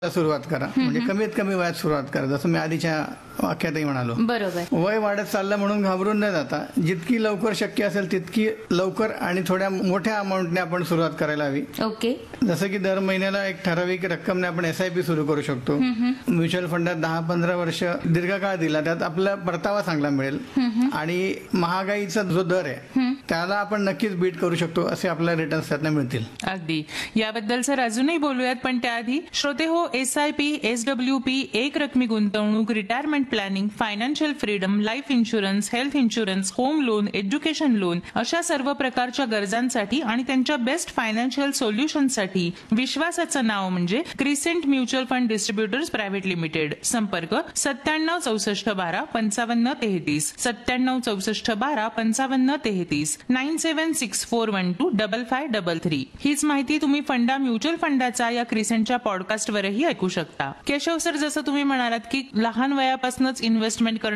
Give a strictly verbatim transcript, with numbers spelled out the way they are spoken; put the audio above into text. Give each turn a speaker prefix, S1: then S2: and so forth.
S1: सुरुवात करा, म्हणजे कमीत कमी वयात सुरुवात करा. जसं मी आधीच्या वाक्यातही म्हणालो,
S2: बरोबर.
S1: वय वाढत चाललं म्हणून घाबरून न जाता जितकी लवकर शक्य असेल तितकी लवकर आणि थोड्या मोठ्या अमाऊंटने आपण सुरुवात करायला हवी.
S2: ओके.
S1: जसं की दर महिन्याला एक ठराविक रक्कमने आपण एस आय पी सुरू करू शकतो. म्युच्युअल फंडात दहा पंधरा वर्ष दीर्घकाळ दिला, त्यात आपला परतावा चांगला मिळेल आणि महागाईचा जो दर आहे त्याला आपण नक्कीच बीट करू शकतो, असे आपल्याला रिटर्न्स त्यातनं मिळतील.
S3: अगदी. याबद्दल सर अजूनही बोलूयात, पण त्याआधी श्रोते हो, S I P, S W P, एक रकमी गुंतवणूक, retirement planning, financial freedom, life insurance, health insurance, home loan, education loan अशा सर्व प्रकारच्या गरजांसाठी आणि त्यांच्या बेस्ट फायनान्शियल सोल्युशनसाठी विश्वासाचं नाव म्हणजे crescent mutual fund distributors private limited. संपर्क सत्त्याण्णव चौसष्ट बारा पंचावन्न तेहतीस, सत्त्याण्णव चौसष्ट बारा पंचावन्न तेहतीस, nine seven six four one two double five double three. हीच माहिती तुम्ही फंडा म्युच्युअल फंडाचा या क्रिसेंटच्या पॉडकास्टवरही ऐकू शकता. केशव सर, जसं तुम्ही म्हणालात की लहान वयापासूनच इन्व्हेस्टमेंट